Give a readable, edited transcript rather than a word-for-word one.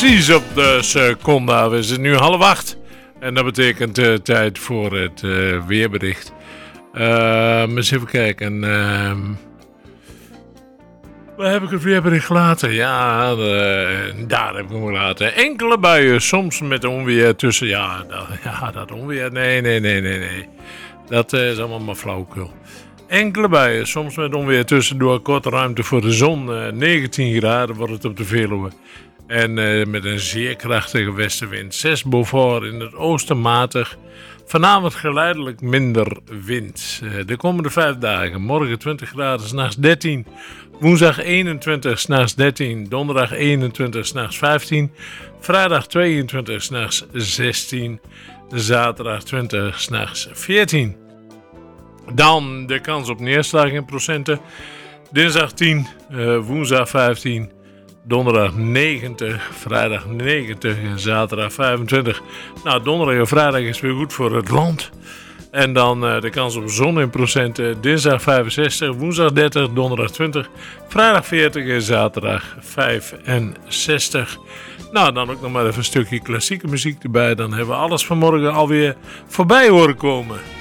Precies op de seconda. We zijn nu 7:30. En dat betekent tijd voor het weerbericht. Eens even kijken. Waar heb ik het weerbericht gelaten? Ja, daar heb ik hem gelaten. Enkele buien, soms met onweer tussen. Ja, dat onweer. Nee. Dat is allemaal maar flauwekul. Enkele buien, soms met onweer tussendoor. Korte ruimte voor de zon. 19 graden wordt het op de Veluwe. En met een zeer krachtige westenwind. 6 Beaufort, in het oosten matig. Vanavond geleidelijk minder wind. De komende 5 dagen. Morgen 20 graden, 's nachts 13. Woensdag 21, 's nachts 13. Donderdag 21, 's nachts 15. Vrijdag 22, 's nachts 16. Zaterdag 20, 's nachts 14. Dan de kans op neerslag in procenten. Dinsdag 10, woensdag 15. Donderdag 90, vrijdag 90 en zaterdag 25. Nou, donderdag en vrijdag is weer goed voor het land. En dan de kans op zon in procenten. Dinsdag 65, woensdag 30, donderdag 20, vrijdag 40 en zaterdag 65. Nou, dan ook nog maar even een stukje klassieke muziek erbij. Dan hebben we alles vanmorgen alweer voorbij horen komen.